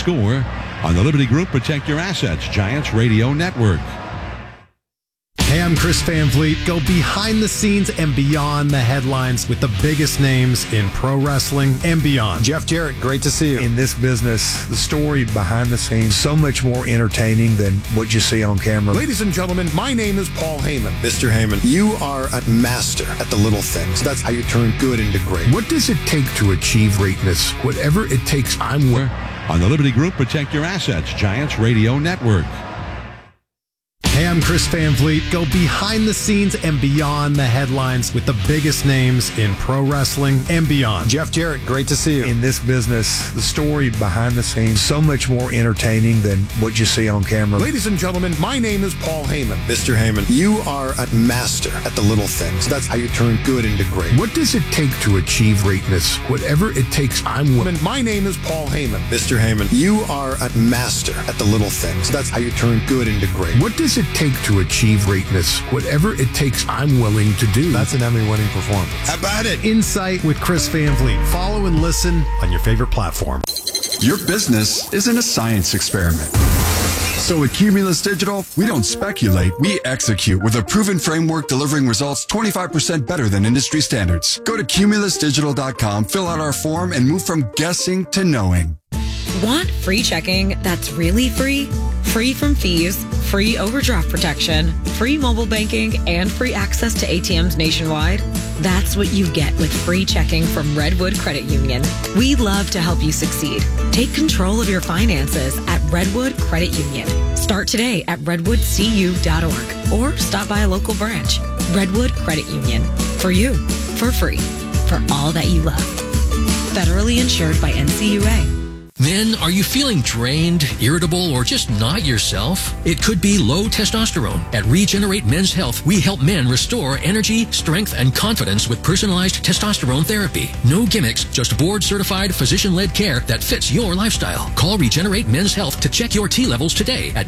score on the Liberty Group Protect Your Assets Giants Radio Network. Hey, I'm Chris Van Vliet. Go behind the scenes and beyond the headlines with the biggest names in pro wrestling and beyond. Jeff Jarrett, great to see you. In this business, the story behind the scenes, so much more entertaining than what you see on camera. Ladies and gentlemen, my name is Paul Heyman. Mr. Heyman, you are a master at the little things. That's how you turn good into great. What does it take to achieve greatness? Whatever it takes, I'm willing. On the Liberty Group Protect Your Assets Giants Radio Network. Hey, I'm Chris Van Vliet. Go behind the scenes and beyond the headlines with the biggest names in pro wrestling and beyond. Jeff Jarrett, great to see you. In this business, the story behind the scenes, so much more entertaining than what you see on camera. Ladies and gentlemen, my name is Paul Heyman. Mr. Heyman, you are a master at the little things. That's how you turn good into great. What does it take to achieve greatness? Whatever it takes, I'm willing. My name is Paul Heyman. Mr. Heyman, you are a master at the little things. That's how you turn good into great. What does it take to achieve greatness? Whatever it takes, I'm willing to do. That's an Emmy-winning performance. How about it? Insight with Chris Van Vliet. Follow and listen on your favorite platform. Your business isn't a science experiment. So at Cumulus Digital, we don't speculate, we execute with a proven framework delivering results 25% better than industry standards. Go to cumulusdigital.com, fill out our form, and move from guessing to knowing. Want free checking that's really free? Free from fees, free overdraft protection, free mobile banking, and free access to ATMs nationwide? That's what you get with free checking from Redwood Credit Union. We'd love to help you succeed. Take control of your finances at Redwood Credit Union. Start today at redwoodcu.org or stop by a local branch. Redwood Credit Union. For you, for free, for all that you love. Federally insured by NCUA. Men, are you feeling drained, irritable, or just not yourself? It could be low testosterone. At Regenerate Men's Health, we help men restore energy, strength, and confidence with personalized testosterone therapy. No gimmicks, just board-certified, physician-led care that fits your lifestyle. Call Regenerate Men's Health to check your T levels today at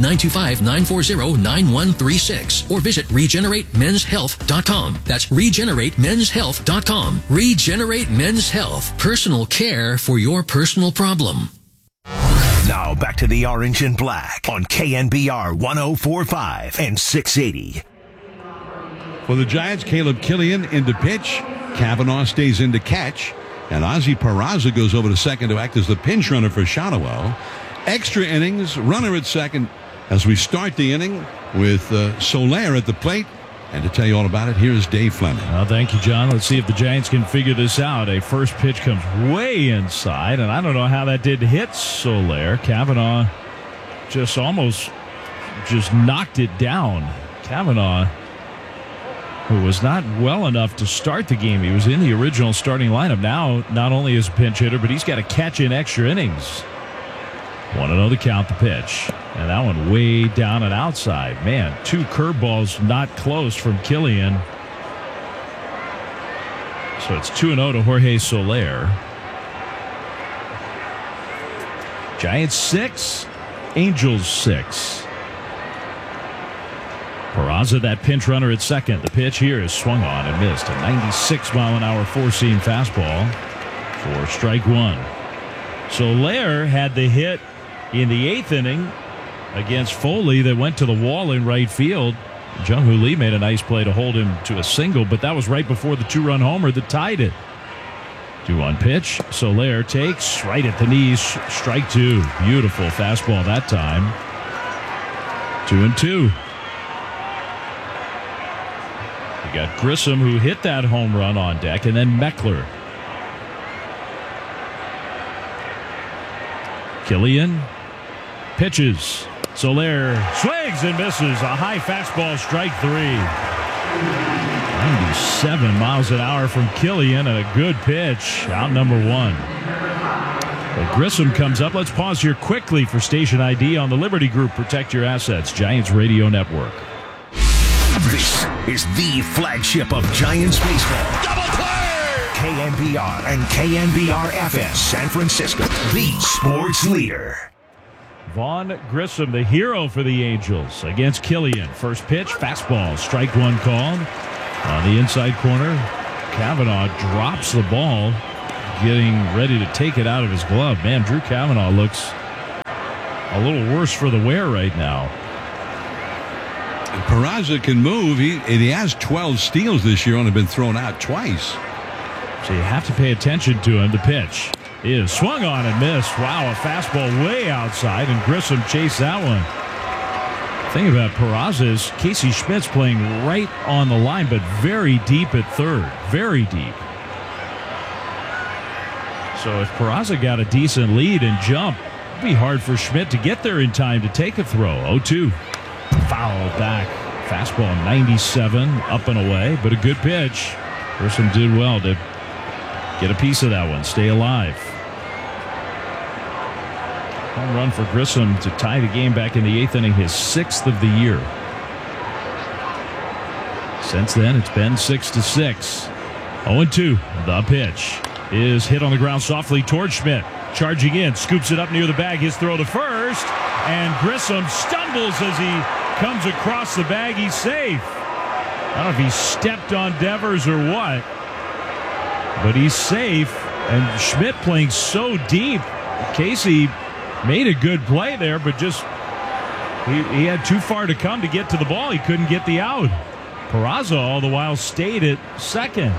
925-940-9136 or visit regeneраtemenshealth.com. That's regeneраtemenshealth.com. Regenerate Men's Health. Personal care for your personal problem. Now back to the Orange and Black on KNBR 104.5 and 680. For the Giants, Caleb Killian into pitch. Kavanaugh stays in to catch. And Ozzie Peraza goes over to second to act as the pinch runner for Shadowell. Extra innings, runner at second as we start the inning with Soler at the plate. And to tell you all about it, here's Dave Fleming. Well, thank you, John. Let's see if the Giants can figure this out. A first pitch comes way inside, and I don't know how that did hit Soler. Kavanaugh just knocked it down. Kavanaugh, who was not well enough to start the game. He was in the original starting lineup. Now, not only is a pinch hitter, but he's got to catch in extra innings. 1-0 to count the pitch. And that one way down and outside. Man, two curveballs not close from Killian. So it's 2-0 to Jorge Soler. Giants 6, Angels 6. Peraza, that pinch runner at second. The pitch here is swung on and missed. A 96-mile-an-hour four-seam fastball for strike one. Soler had the hit in the eighth inning against Foley that went to the wall in right field. Jung-Hoo Lee made a nice play to hold him to a single, but that was right before the two-run homer that tied it. 2-1 pitch. Soler takes right at the knees. Strike two. Beautiful fastball that time. 2-2. You got Grissom, who hit that home run, on deck, and then Meckler. Killian pitches. Soler swings and misses. A high fastball, strike three. 97 miles an hour from Killian, and a good pitch. Out number one. Well, Grissom comes up. Let's pause here quickly for station ID on the Liberty Group Protect Your Assets Giants Radio Network. This is the flagship of Giants baseball. Double play! KNBR and KNBR-FS San Francisco, the sports leader. Vaughn Grissom, the hero for the Angels, against Killian. First pitch, fastball, strike one called. On the inside corner, Kavanaugh drops the ball, getting ready to take it out of his glove. Man, Drew Kavanaugh looks a little worse for the wear right now. Peraza can move. He has 12 steals this year, only been thrown out twice. So you have to pay attention to him. The pitch is swung on and missed. Wow, a fastball way outside, and Grissom chased that one. The thing about Peraza is Casey Schmidt's playing right on the line, but very deep at third. Very deep. So if Peraza got a decent lead and jump, it'd be hard for Schmidt to get there in time to take a throw. 0-2. Foul back. Fastball 97, up and away, but a good pitch. Grissom did well to get a piece of that one, stay alive. Home run for Grissom to tie the game back in the 8th inning, his 6th of the year. Since then, it's been 6-6. 0-2. The pitch is hit on the ground softly towards Schmidt. Charging in, scoops it up near the bag. His throw to first, and Grissom stumbles as he comes across the bag. He's safe. I don't know if he stepped on Devers or what, but he's safe. And Schmidt playing so deep. Casey made a good play there, but just he had too far to come to get to the ball. He couldn't get the out. Peraza all the while stayed at second.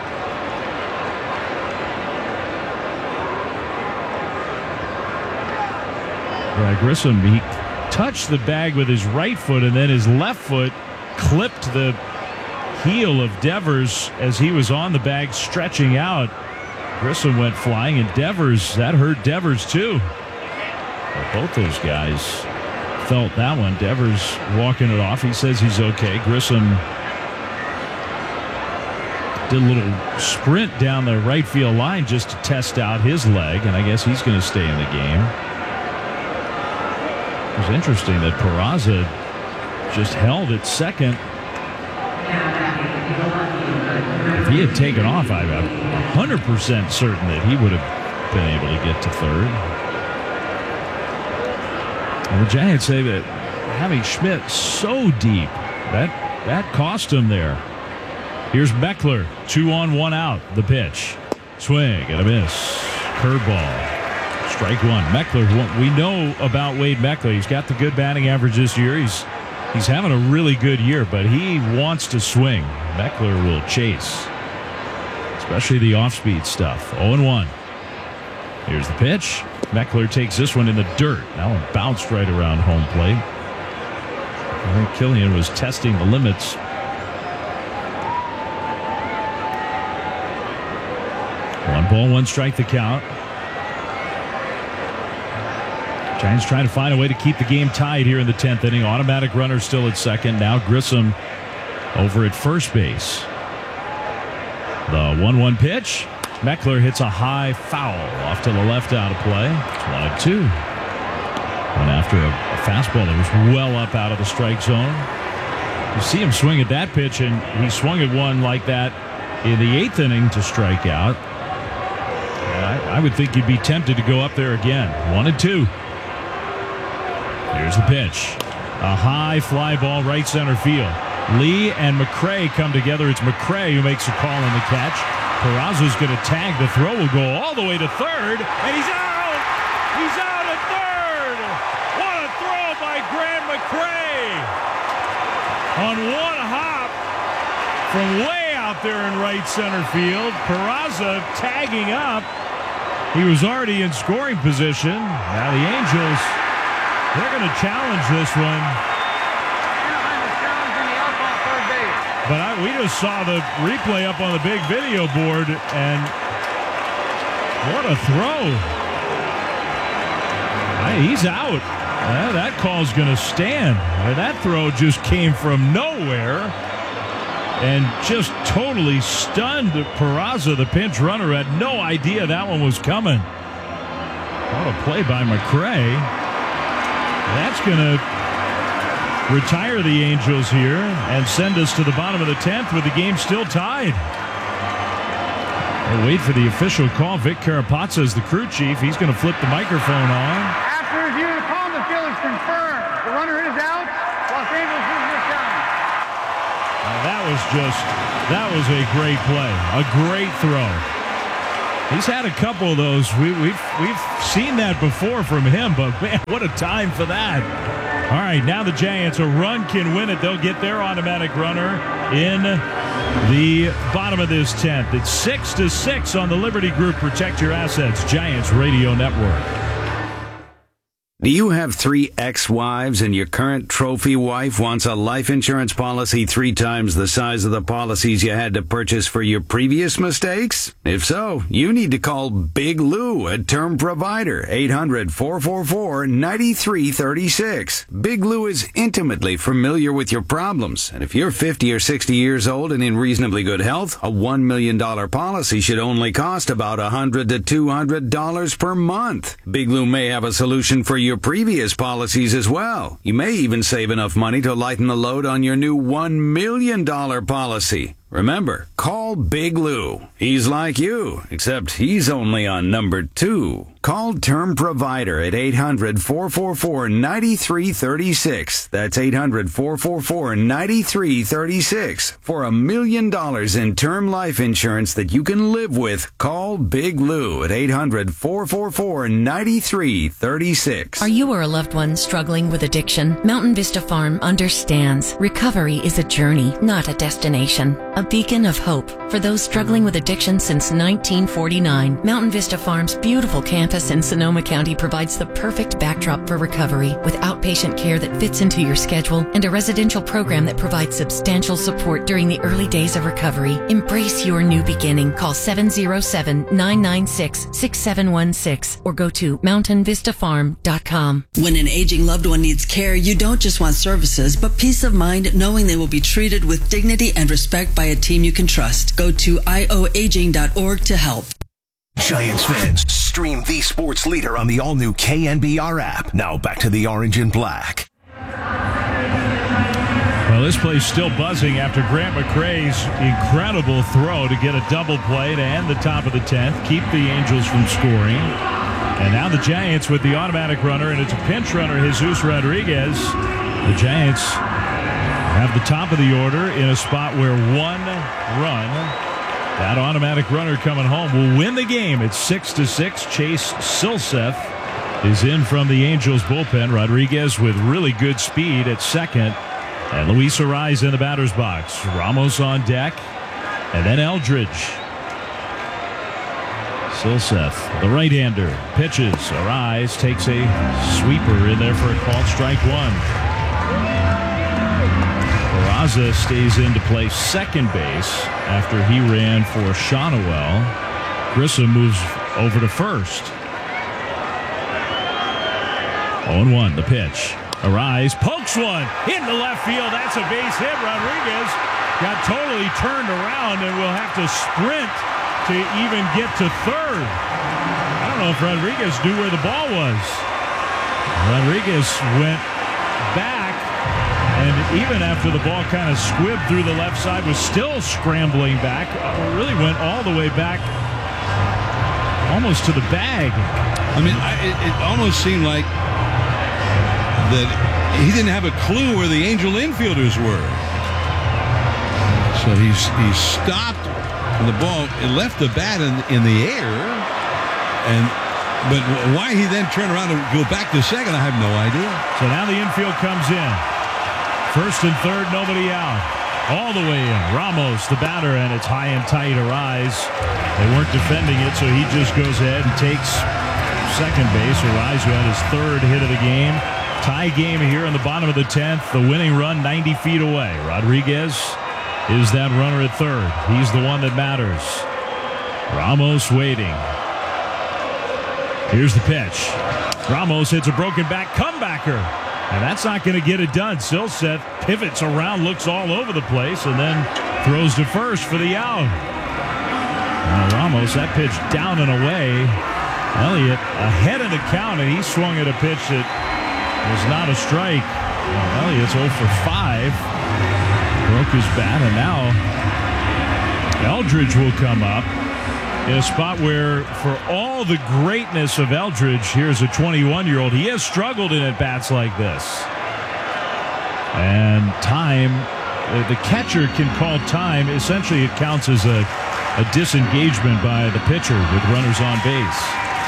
Grissom, he touched the bag with his right foot, and then his left foot clipped the heel of Devers as he was on the bag stretching out. Grissom went flying, and that hurt Devers too. But both those guys felt that one. Devers walking it off. He says he's okay. Grissom did a little sprint down the right field line just to test out his leg, and I guess he's going to stay in the game. It was interesting that Peraza just held at second. If he had taken off, I'm 100% certain that he would have been able to get to third. And the Giants say that having Schmidt so deep, that cost him there. Here's Meckler, 2 on, 1 out. The pitch, swing and a miss, curveball. Strike one. Meckler, we know about Wade Meckler. He's got the good batting average this year. He's having a really good year, but he wants to swing. Meckler will chase, especially the off-speed stuff. 0-1. Here's the pitch. Meckler takes this one in the dirt. That one bounced right around home plate. I think Killian was testing the limits. 1 ball, 1 strike the count. Giants trying to find a way to keep the game tied here in the 10th inning. Automatic runner still at second. Now Grissom over at first base. The 1-1 pitch. Meckler hits a high foul off to the left out of play. It's 1-2. And after a fastball that was well up out of the strike zone. You see him swing at that pitch, and he swung at one like that in the 8th inning to strike out. I would think you'd be tempted to go up there again. 1-2. Here's the pitch. A high fly ball right center field. Lee and McCray come together. It's McCray who makes a call on the catch. Peraza's going to tag. The throw will go all the way to third, and he's out! He's out at third! What a throw by Grant McCray! On one hop from way out there in right center field. Peraza tagging up. He was already in scoring position. Now the Angels, they're going to challenge this one. But we just saw the replay up on the big video board, and what a throw. He's out. That call's going to stand. That throw just came from nowhere and just totally stunned Peraza. The pinch runner had no idea that one was coming. What a play by McCray. That's going to retire the Angels here and send us to the bottom of the 10th with the game still tied. We'll wait for the official call. Vic Carapazza is the crew chief. He's going to flip the microphone on. After review of the call, the field is confirmed. The runner is out. Los Angeles is this down. That was a great play. A great throw. He's had a couple of those. We've seen that before from him, but man, what a time for that. All right, now the Giants, a run can win it. They'll get their automatic runner in the bottom of this 10th. It's 6-6 on the Liberty Group Protect Your Assets Giants Radio Network. Do you have 3 ex-wives and your current trophy wife wants a life insurance policy 3 times the size of the policies you had to purchase for your previous mistakes? If so, you need to call Big Lou, a term provider, 800-444-9336. Big Lou is intimately familiar with your problems, and if you're 50 or 60 years old and in reasonably good health, a $1 million policy should only cost about $100 to $200 per month. Big Lou may have a solution for your previous policies as well. You may even save enough money to lighten the load on your new $1 million policy. Remember, call Big Lou. He's like you, except he's only on number 2. Call Term Provider at 800-444-9336. That's 800-444-9336. For $1 million in term life insurance that you can live with, call Big Lou at 800-444-9336. Are you or a loved one struggling with addiction? Mountain Vista Farm understands. Recovery is a journey, not a destination. A beacon of hope for those struggling with addiction since 1949. Mountain Vista Farm's beautiful campus in Sonoma County provides the perfect backdrop for recovery, with outpatient care that fits into your schedule and a residential program that provides substantial support during the early days of recovery. Embrace your new beginning. Call 707-996-6716 or go to mountainvistafarm.com. When an aging loved one needs care, you don't just want services, but peace of mind knowing they will be treated with dignity and respect by a team you can trust. Go to ioaging.org to help. Giants fans, stream the sports leader on the all-new KNBR app. Now back to the orange and black. Well, this play's still buzzing after Grant McCrae's incredible throw to get a double play to end the top of the 10th, keep the Angels from scoring. And now the Giants with the automatic runner, and it's a pinch runner, Jesus Rodriguez. The Giants have the top of the order in a spot where one run, that automatic runner coming home, will win the game. It's 6-6. Chase Silseth is in from the Angels bullpen. Rodriguez with really good speed at second. And Luis Arraez in the batter's box. Ramos on deck. And then Eldridge. Silseth, the right-hander, pitches. Arraez takes a sweeper in there for a called strike one. Peraza stays in to play second base after he ran for Shonowell. Grissom moves over to first. 0-1, the pitch. Arraez pokes one into left field. That's a base hit. Rodriguez got totally turned around and will have to sprint to even get to third. I don't know if Rodriguez knew where the ball was. Rodriguez went back, and even after the ball kind of squibbed through the left side, was still scrambling back. Really went all the way back almost to the bag. I mean, it almost seemed like that he didn't have a clue where the Angel infielders were. So he stopped, and the ball, it left the bat in the air. But why he then turned around and go back to second, I have no idea. So now the infield comes in. First and third, nobody out. All the way in. Ramos, the batter, and it's high and tight. Arraez. They weren't defending it, so he just goes ahead and takes second base. Arraez, who had his third hit of the game. Tie game here in the bottom of the 10th. The winning run 90 feet away. Rodriguez is that runner at third. He's the one that matters. Ramos waiting. Here's the pitch. Ramos hits a broken back comebacker. And that's not going to get it done. Silseth pivots around, looks all over the place, and then throws to first for the out. Now Ramos, that pitch down and away. Elliott ahead in the count, and he swung at a pitch that was not a strike. Well, Elliott's 0 for 5. Broke his bat, and now Eldridge will come up in a spot where, for all the greatness of Eldridge, here's a 21-year-old. He has struggled in at-bats like this. And time, the catcher can call time. Essentially, it counts as a a disengagement by the pitcher with runners on base.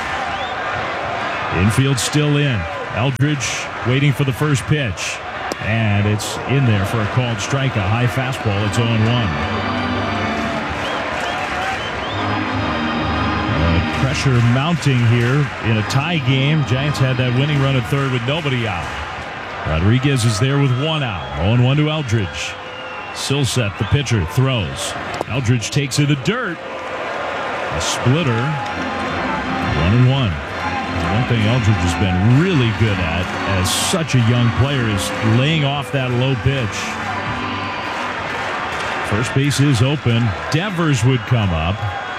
Infield still in. Eldridge waiting for the first pitch. And it's in there for a called strike, a high fastball. It's 0-1. Pressure mounting here in a tie game. Giants had that winning run at third with nobody out. Rodriguez is there with one out. 0-1 to Eldridge. Silseth, the pitcher, throws. Eldridge takes in the dirt. A splitter. 1-1. One thing Eldridge has been really good at as such a young player is laying off that low pitch. First base is open. Devers would come up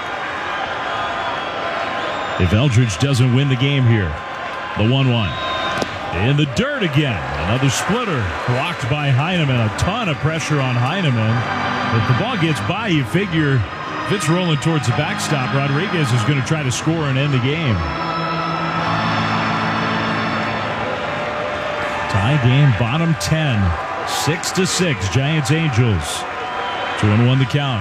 if Eldridge doesn't win the game here. The 1-1. In the dirt again. Another splitter. Blocked by Heineman. A ton of pressure on Heineman. If the ball gets by, you figure if it's rolling towards the backstop, Rodriguez is going to try to score and end the game. Tie game, bottom 10. 6-6. Giants Angels. 2-1 the count.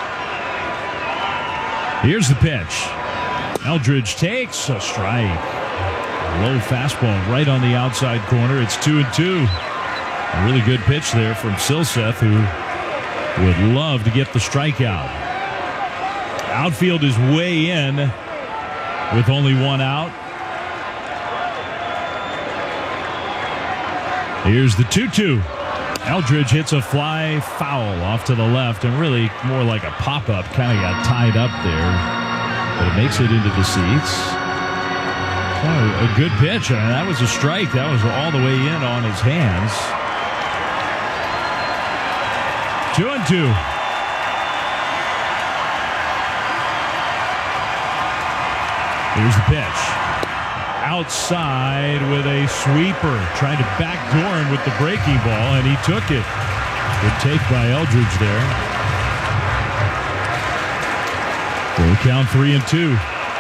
Here's the pitch. Eldridge takes a strike. Low fastball right on the outside corner. It's 2-2. A really good pitch there from Silseth, who would love to get the strikeout. Outfield is way in with only one out. Here's the 2-2. Eldridge hits a fly foul off to the left, and really more like a pop-up. Kind of got tied up there, but it makes it into the seats. Oh, a good pitch. I mean, that was a strike. That was all the way in on his hands. 2-2. Here's the pitch. Outside with a sweeper. Trying to backdoor him with the breaking ball, and he took it. Good take by Eldridge there. Full count 3-2.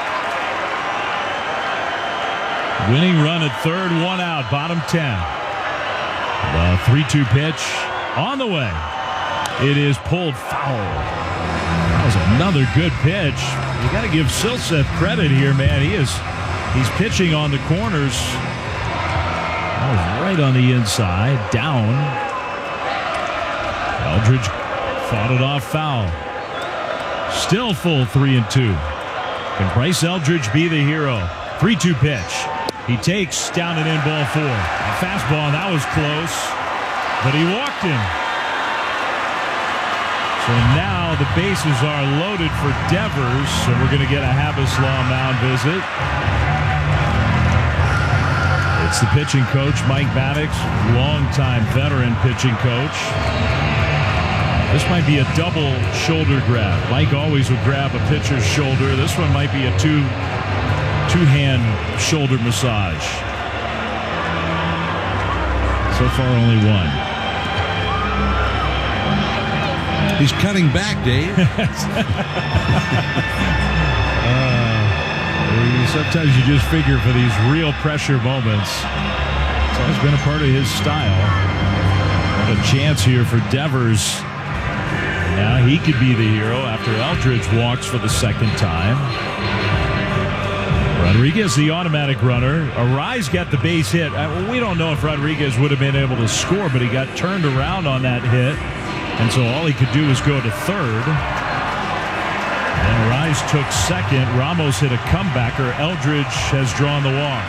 Winning run at third, one out, bottom 10. The 3-2 pitch on the way. It is pulled foul. That was another good pitch. You got to give Silseth credit here, man. He's pitching on the corners. That was right on the inside, down. Eldridge fought it off foul. Still full 3-2. Can Bryce Eldridge be the hero? 3-2 pitch. He takes down and in, ball 4. A fastball, and that was close, but he walked him. So now the bases are loaded for Devers, and we're going to get a Habislaw mound visit. It's the pitching coach, Mike Maddox, longtime veteran pitching coach. This might be a double shoulder grab. Mike always would grab a pitcher's shoulder. This one might be a two-hand shoulder massage. So far, only one. He's cutting back, Dave. Sometimes you just figure for these real pressure moments. It's always been a part of his style. What a chance here for Devers. Now he could be the hero after Eldridge walks for the second time. Rodriguez, the automatic runner. Arise got the base hit. We don't know if Rodriguez would have been able to score, but he got turned around on that hit. And so all he could do was go to third. And Arise took second. Ramos hit a comebacker. Eldridge has drawn the walk.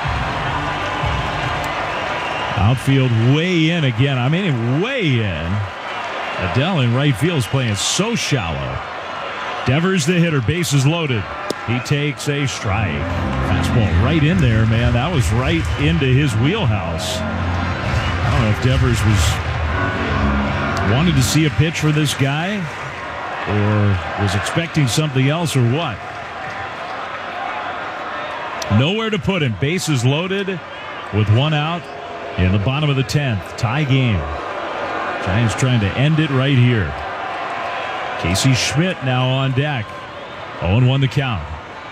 Outfield way in again. I mean, way in. Adele in right field is playing so shallow. Devers the hitter. Bases loaded. He takes a strike. Fastball right in there, man. That was right into his wheelhouse. I don't know if Devers wanted to see a pitch for this guy or was expecting something else or what. Nowhere to put him. Bases loaded with one out in the bottom of the 10th. Tie game. Giants trying to end it right here. Casey Schmidt now on deck. 0-1 the count.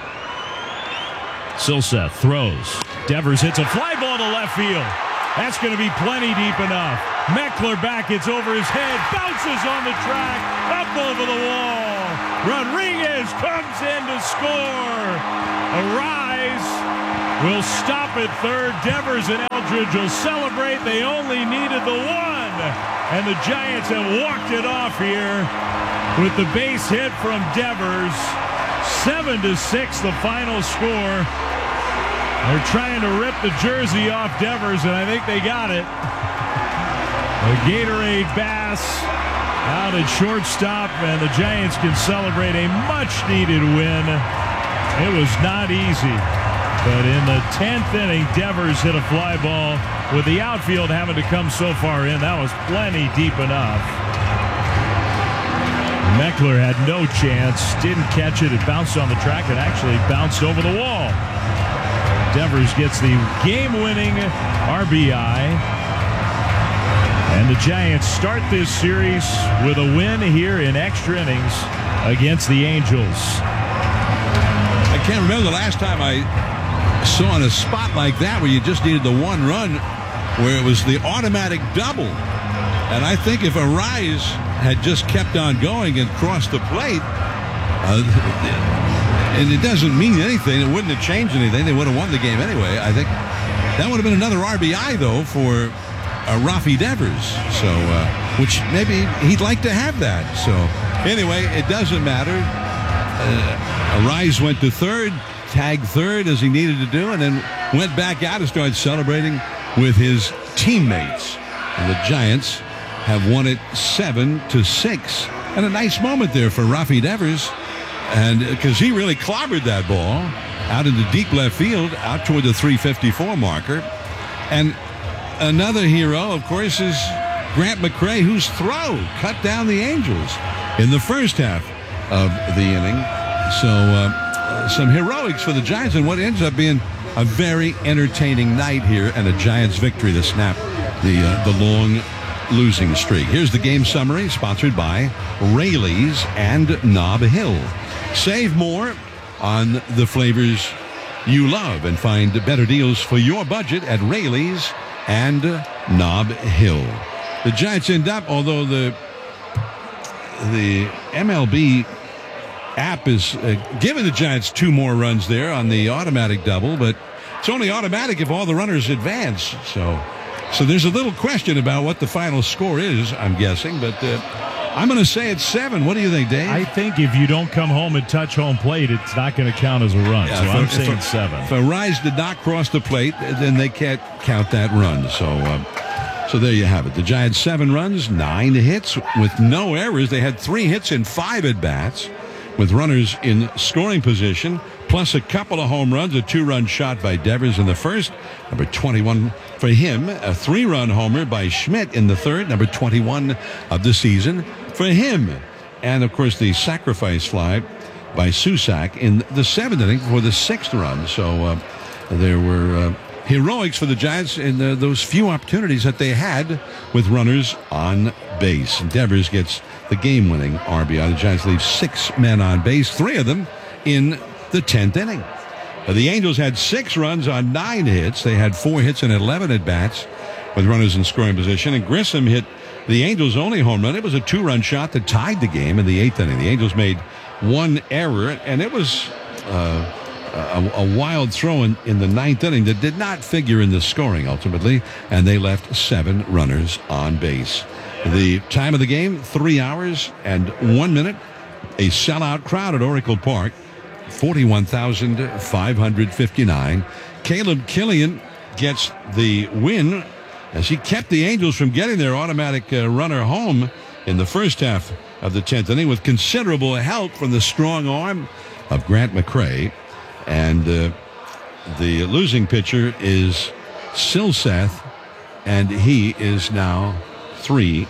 Silseth throws. Devers hits a fly ball to left field. That's going to be plenty deep enough. Meckler back, it's over his head, bounces on the track, up over the wall. Rodriguez comes in to score. Arise will stop at third. Devers and Eldridge will celebrate. They only needed the one. And the Giants have walked it off here with the base hit from Devers. 7-6 the final score. They're trying to rip the jersey off Devers, and I think they got it. The Gatorade Bass out at shortstop, and the Giants can celebrate a much-needed win. It was not easy, but in the 10th inning, Devers hit a fly ball with the outfield having to come so far in. That was plenty deep enough. Meckler had no chance, didn't catch it. It bounced on the track and actually bounced over the wall. Devers gets the game-winning RBI. And the Giants start this series with a win here in extra innings against the Angels. I can't remember the last time I saw in a spot like that where you just needed the one run, where it was the automatic double. And I think if Arise had just kept on going and crossed the plate, and it doesn't mean anything, it wouldn't have changed anything. They would have won the game anyway. I think that would have been another RBI, though, for Rafi Devers, so which maybe he'd like to have that. So anyway, it doesn't matter. Arise went to third, tagged third as he needed to do, and then went back out and started celebrating with his teammates. And the Giants have won it 7-6, and a nice moment there for Rafi Devers, and because he really clobbered that ball out into deep left field, out toward the 354 marker. And another hero, of course, is Grant McCray, whose throw cut down the Angels in the first half of the inning. So some heroics for the Giants and what ends up being a very entertaining night here, and a Giants victory to snap the long losing streak. Here's the game summary, sponsored by Rayleigh's and Nob Hill. Save more on the flavors you love and find better deals for your budget at Rayleigh's and Nob Hill. The Giants end up, although the MLB app is giving the Giants 2 more runs there on the automatic double, but it's only automatic if all the runners advance. So there's a little question about what the final score is, I'm guessing, but I'm going to say it's 7. What do you think, Dave? I think if you don't come home and touch home plate, it's not going to count as a run. Yeah, so I'm saying 7. If Arise did not cross the plate, then they can't count that run. So there you have it. The Giants 7 runs, 9 hits with no errors. They had 3 hits in 5 at-bats with runners in scoring position, plus a couple of home runs, a 2-run shot by Devers in the first, number 21 for him, a 3-run homer by Schmidt in the third, number 21 of the season for him. And, of course, the sacrifice fly by Susac in the 7th inning for the 6th run. So there were heroics for the Giants in those few opportunities that they had with runners on base. And Devers gets the game-winning RBI. The Giants leave 6 men on base, 3 of them in the 10th inning. The Angels had 6 runs on 9 hits. They had 4 hits and 11 at-bats with runners in scoring position. And Grissom hit the Angels' only home run. It was a 2-run shot that tied the game in the 8th inning. The Angels made 1 error, and it was a wild throw in the 9th inning that did not figure in the scoring ultimately, and they left 7 runners on base. The time of the game, 3 hours and 1 minute. A sellout crowd at Oracle Park, 41,559. Caleb Killian gets the win as he kept the Angels from getting their automatic runner home in the first half of the 10th inning with considerable help from the strong arm of Grant McCray. And the losing pitcher is Silseth, and he is now 3-2.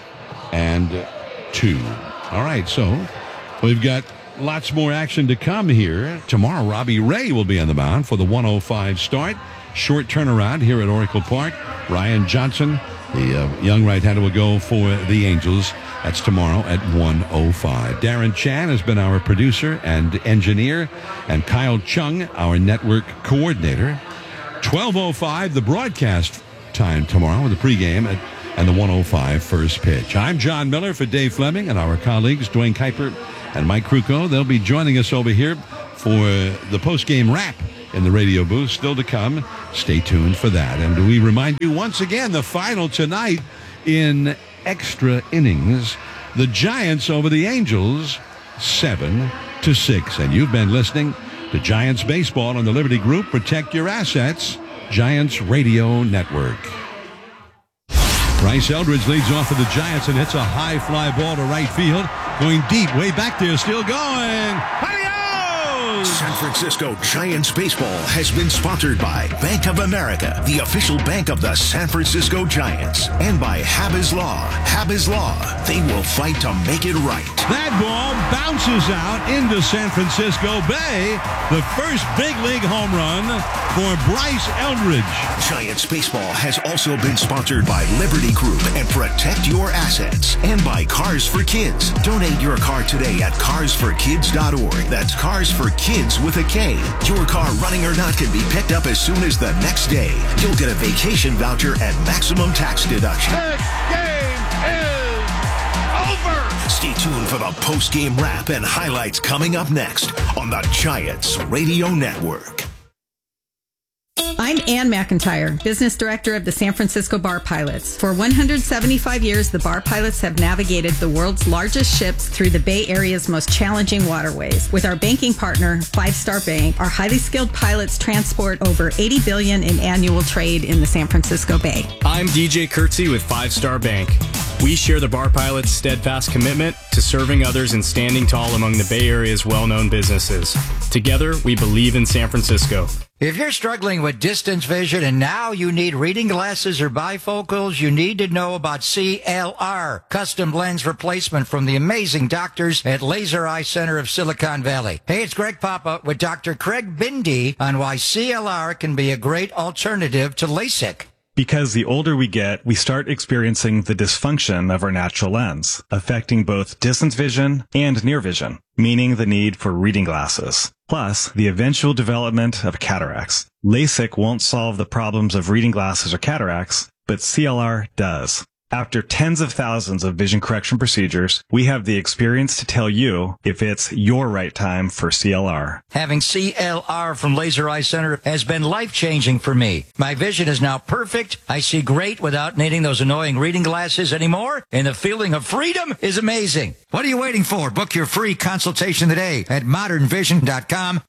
All right, so we've got lots more action to come here. Tomorrow, Robbie Ray will be on the mound for the 1:05 start. Short turnaround here at Oracle Park. Ryan Johnson, the young right-hander, will go for the Angels. That's tomorrow at 1:05. Darren Chan has been our producer and engineer, and Kyle Chung, our network coordinator. 12:05, the broadcast time tomorrow with the pregame at and the 1:05 first pitch. I'm John Miller for Dave Fleming and our colleagues Dwayne Kuiper and Mike Krukow. They'll be joining us over here for the post-game wrap in the radio booth. Still to come. Stay tuned for that. And we remind you once again, the final tonight in extra innings. The Giants over the Angels, 7-6. And you've been listening to Giants Baseball on the Liberty Group. Protect your assets. Giants Radio Network. Bryce Eldridge leads off for the Giants and hits a high fly ball to right field. Going deep, way back there, still going. San Francisco Giants baseball has been sponsored by Bank of America, the official bank of the San Francisco Giants, and by Habas Law. Habas Law, they will fight to make it right. That ball bounces out into San Francisco Bay. The first big league home run for Bryce Eldridge. Giants baseball has also been sponsored by Liberty Group and Protect Your Assets, and by Cars for Kids. Donate your car today at carsforkids.org. That's Cars for Kids with a K. Your car, running or not, can be picked up as soon as the next day. You'll get a vacation voucher and maximum tax deduction. This game is over. Stay tuned for the post-game wrap and highlights coming up next on the Giants Radio Network. I'm Ann McIntyre, Business Director of the San Francisco Bar Pilots. For 175 years, the Bar Pilots have navigated the world's largest ships through the Bay Area's most challenging waterways. With our banking partner, Five Star Bank, our highly skilled pilots transport over $80 billion in annual trade in the San Francisco Bay. I'm DJ Kurtzy with Five Star Bank. We share the Bar Pilots' steadfast commitment to serving others and standing tall among the Bay Area's well-known businesses. Together, we believe in San Francisco. If you're struggling with distance vision and now you need reading glasses or bifocals, you need to know about CLR, custom lens replacement from the amazing doctors at Laser Eye Center of Silicon Valley. Hey, it's Greg Papa with Dr. Craig Bindi on why CLR can be a great alternative to LASIK. Because the older we get, we start experiencing the dysfunction of our natural lens, affecting both distance vision and near vision, meaning the need for reading glasses, plus the eventual development of cataracts. LASIK won't solve the problems of reading glasses or cataracts, but CLR does. After tens of thousands of vision correction procedures, we have the experience to tell you if it's your right time for CLR. Having CLR from Laser Eye Center has been life-changing for me. My vision is now perfect. I see great without needing those annoying reading glasses anymore, and the feeling of freedom is amazing. What are you waiting for? Book your free consultation today at modernvision.com,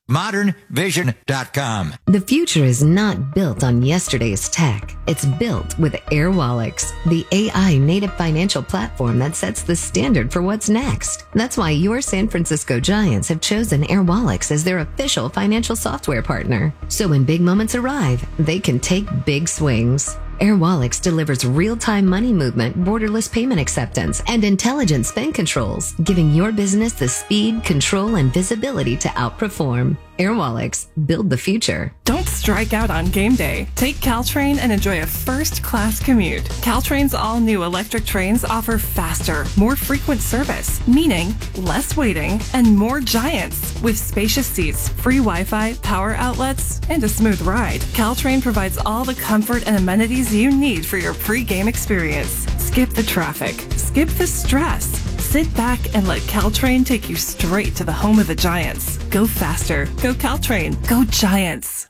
modernvision.com. The future is not built on yesterday's tech. It's built with AirWallex, the AI native financial platform that sets the standard for what's next. That's why your San Francisco Giants have chosen AirWallex as their official financial software partner. So when big moments arrive, they can take big swings. AirWallex delivers real-time money movement, borderless payment acceptance, and intelligent spend controls, giving your business the speed, control, and visibility to outperform. AirWallex, build the future. Don't strike out on game day. Take Caltrain and enjoy a first-class commute. Caltrain's all-new electric trains offer faster, more frequent service, meaning less waiting and more Giants. With spacious seats, free Wi-Fi, power outlets, and a smooth ride, Caltrain provides all the comfort and amenities you need for your pre-game experience. Skip the traffic. Skip the stress. Sit back and let Caltrain take you straight to the home of the Giants. Go faster. Go Caltrain. Go Giants.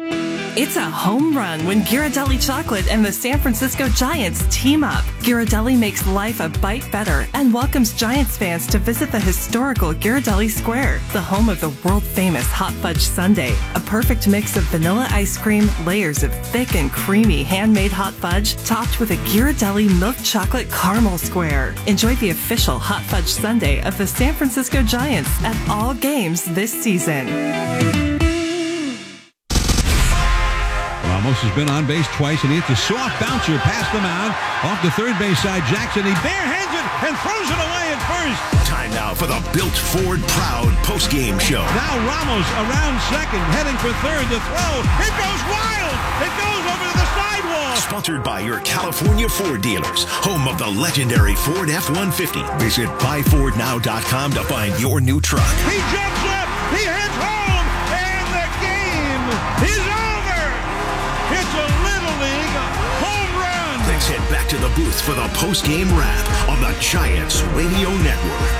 It's a home run when Ghirardelli Chocolate and the San Francisco Giants team up. Ghirardelli makes life a bite better and welcomes Giants fans to visit the historical Ghirardelli Square, the home of the world-famous Hot Fudge Sundae, a perfect mix of vanilla ice cream, layers of thick and creamy handmade hot fudge, topped with a Ghirardelli milk chocolate caramel square. Enjoy the official Hot Fudge Sundae of the San Francisco Giants at all games this season. Ramos has been on base twice, and he hits a soft bouncer past the mound. Off the third base side, Jackson. He barehands it and throws it away at first. Time now for the Built Ford Proud postgame show. Now Ramos around second, heading for third. The throw. It goes wild. It goes over to the sidewall. Sponsored by your California Ford dealers, home of the legendary Ford F-150. Visit buyfordnow.com to find your new truck. He jumps up. He hits home. And the game is over. It's a Little League home run. Let's head back to the booth for the post-game wrap on the Giants Radio Network.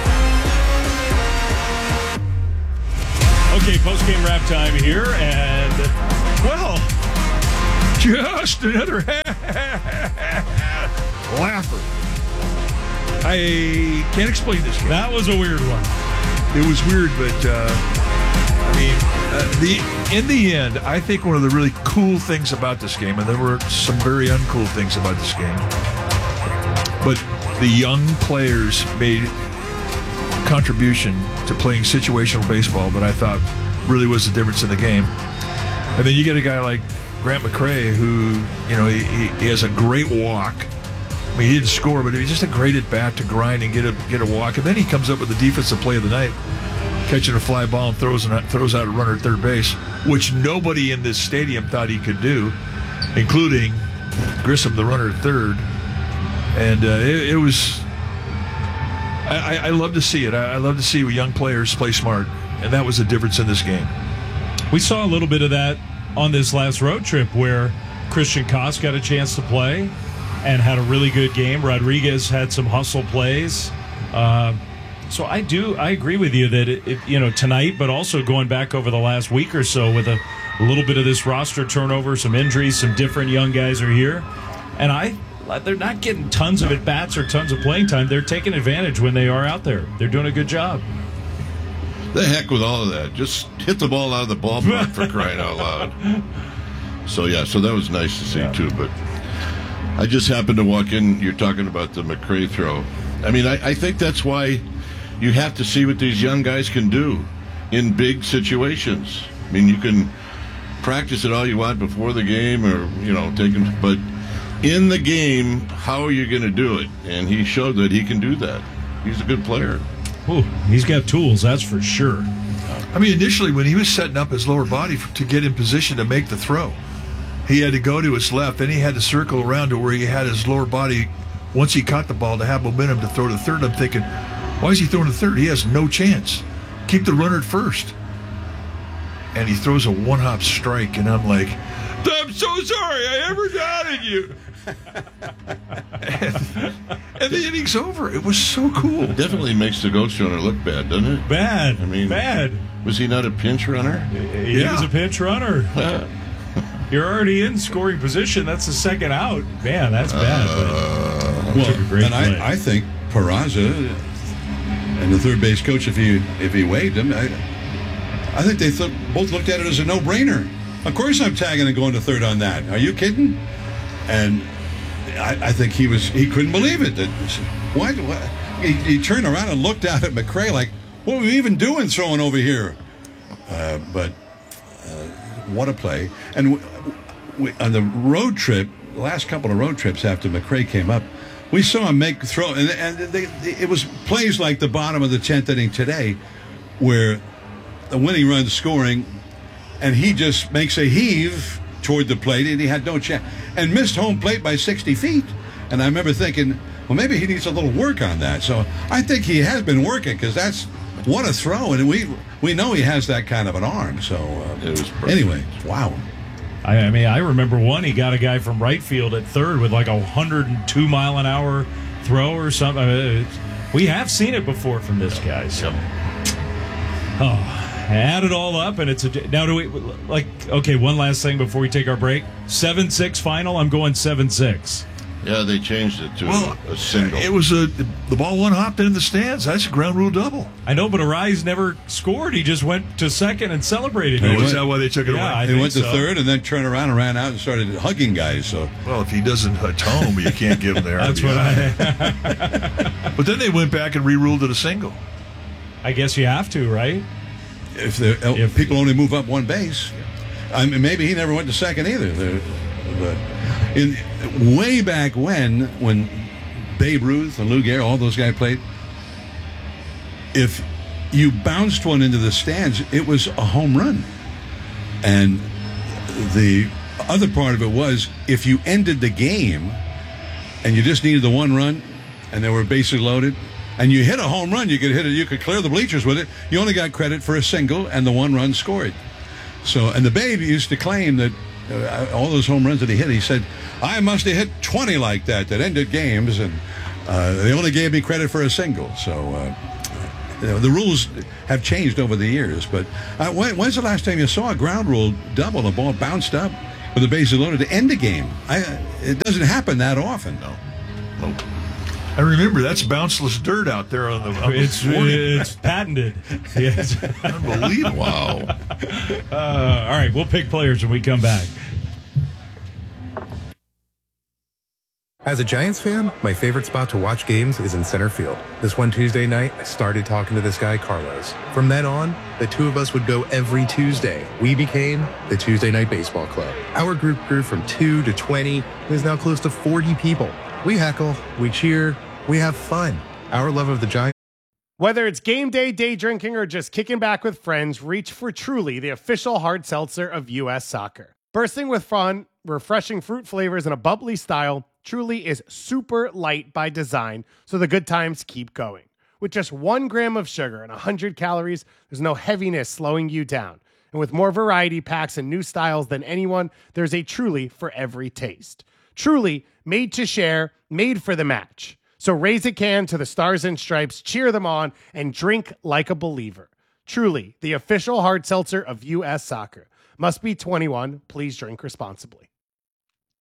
Okay, post-game wrap time here, and, well, just another laugher. I can't explain this game. That was a weird one. It was weird, but in the end, I think one of the really cool things about this game, and there were some very uncool things about this game, but the young players made contribution to playing situational baseball that I thought really was the difference in the game. And then you get a guy like Grant McCray, who, he has a great walk. I mean, he didn't score, but he's just a great at bat to grind and get a walk. And then he comes up with the defensive play of the night, catching a fly ball and throws out a runner at third base, which nobody in this stadium thought he could do, including Grissom, the runner at third. And it was. I love to see it. I love to see young players play smart, and that was the difference in this game. We saw a little bit of that on this last road trip where Christian Koss got a chance to play and had a really good game. Rodriguez had some hustle plays. So I agree with you that tonight, but also going back over the last week or so with a little bit of this roster turnover, some injuries, some different young guys are here, and they're not getting tons of at-bats or tons of playing time. They're taking advantage when they are out there. They're doing a good job. The heck with all of that. Just hit the ball out of the ballpark for crying out loud. So that was nice to see, too. But I just happened to walk in. You're talking about the McCray throw. I mean, I think that's why you have to see what these young guys can do in big situations. I mean, you can practice it all you want before the game or, but in the game, how are you going to do it? And he showed that he can do that. He's a good player. Ooh, he's got tools, that's for sure. I mean, initially when he was setting up his lower body to get in position to make the throw, he had to go to his left, then he had to circle around to where he had his lower body, once he caught the ball, to have momentum to throw to third. I'm thinking, why is he throwing to third? He has no chance. Keep the runner at first. And he throws a one-hop strike, and I'm like, I'm so sorry I ever doubted you. and the inning's over. It was so cool. It definitely makes the ghost runner look bad, doesn't it? Bad. I mean, bad. Was he not a pinch runner? He was a pinch runner. You're already in scoring position. That's the second out. Man, that's bad. I think Peraza and the third base coach, if he waved him, I think they both looked at it as a no-brainer. Of course I'm tagging and going to third on that. Are you kidding? And I think he couldn't believe it. What? He turned around and looked out at McCray like, what are we even doing throwing over here? But what a play. And on the road trip, the last couple of road trips after McCray came up, we saw him make throw. And it was plays like the bottom of the 10th inning today where the winning run scoring, and he just makes a heave toward the plate, and he had no chance, and missed home plate by 60 feet. And I remember thinking, well, maybe he needs a little work on that. So I think he has been working, because that's what a throw, and we know he has that kind of an arm. So anyway, wow. I mean, I remember he got a guy from right field at third with like a 102-mile-an-hour throw or something. I mean, we have seen it before from this guy. So, add it all up, and it's now do we okay? One last thing before we take our break. 7-6 final. I'm going 7-6. Yeah, they changed it to a single. It was the ball one-hopped in the stands. That's a ground rule double. I know, but Arise never scored. He just went to second and celebrated. Was that why they took it away? He went to third and then turned around and ran out and started hugging guys. So, well, if he doesn't atone, you can't give him there. That's what But then they went back and re-ruled it a single. I guess you have to, right? If people only move up one base. I mean, maybe he never went to second either. But way back when Babe Ruth and Lou Gehrig, all those guys played, if you bounced one into the stands, it was a home run. And the other part of it was, if you ended the game and you just needed the one run and they were bases loaded, and you hit a home run, you could clear the bleachers with it. You only got credit for a single and the one run scored. So, and the Babe used to claim that all those home runs that he hit. He said, I must have hit 20 like that ended games, and they only gave me credit for a single. So the rules have changed over the years. But when's the last time you saw a ground rule double, the ball bounced up with the bases loaded to end a game? It doesn't happen that often. No. I remember that's bounceless dirt out there on the It's patented. Yes. Unbelievable. Wow. All right, we'll pick players when we come back. As a Giants fan, my favorite spot to watch games is in center field. This one Tuesday night, I started talking to this guy, Carlos. From then on, the two of us would go every Tuesday. We became the Tuesday Night Baseball Club. Our group grew from 2 to 20, and is now close to 40 people. We heckle, we cheer, we have fun. Our love of the Giants. Whether it's game day, day drinking, or just kicking back with friends, reach for Truly, the official hard seltzer of U.S. Soccer. Bursting with fun, refreshing fruit flavors, and a bubbly style, Truly is super light by design, so the good times keep going. With just 1 gram of sugar and 100 calories, there's no heaviness slowing you down. And with more variety packs and new styles than anyone, there's a Truly for every taste. Truly, made to share, made for the match. So raise a can to the Stars and Stripes, cheer them on, and drink like a believer. Truly, the official hard seltzer of U.S. Soccer. Must be 21. Please drink responsibly.